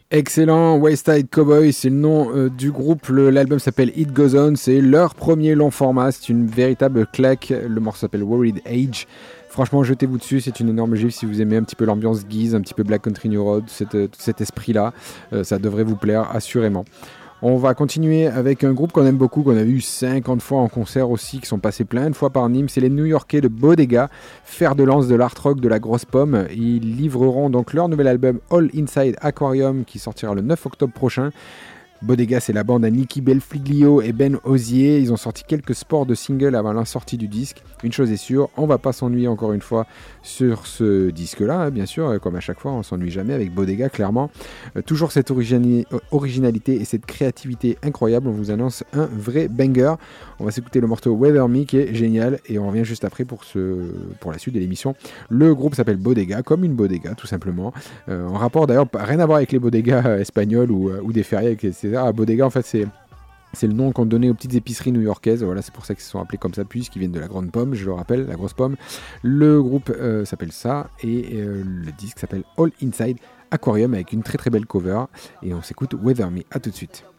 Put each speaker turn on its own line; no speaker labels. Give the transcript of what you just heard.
Excellent, Wayside Side Cowboy, c'est le nom du groupe, l'album s'appelle It Goes On, c'est leur premier long format, c'est une véritable claque, le morceau s'appelle Worried Age. Franchement, jetez-vous dessus, c'est une énorme gifle si vous aimez un petit peu l'ambiance Geese, un petit peu Black Country New Road, cet esprit-là, ça devrait vous plaire assurément. On va continuer avec un groupe qu'on aime beaucoup, qu'on a vu 50 fois en concert aussi, qui sont passés plein de fois par Nîmes. C'est les New-Yorkais de Bodega, fer de lance de l'art rock de la grosse pomme. Ils livreront donc leur nouvel album All Inside Aquarium qui sortira le 9 octobre prochain. Bodega, c'est la bande à Nicky Belfiglio et Ben Ozier. Ils ont sorti quelques sports de singles avant la sortie du disque. Une chose est sûre, on va pas s'ennuyer encore une fois sur ce disque-là, hein, bien sûr, comme à chaque fois, on s'ennuie jamais avec Bodega, clairement. Toujours cette originalité et cette créativité incroyable, on vous annonce un vrai banger. On va s'écouter le morceau Weather Me qui est génial et on revient juste après pour la suite de l'émission. Le groupe s'appelle Bodega, comme une bodega tout simplement. En rapport d'ailleurs, rien à voir avec les bodegas espagnols ou des férias, etc. Bodega, en fait, c'est le nom qu'on donnait aux petites épiceries new-yorkaises. Voilà, c'est pour ça qu'ils se sont appelés comme ça, puisqu'ils viennent de la grande pomme, je le rappelle, la grosse pomme. Le groupe s'appelle ça, et le disque s'appelle All Inside Aquarium, avec une très très belle cover. Et on s'écoute Weather Me. À tout de suite.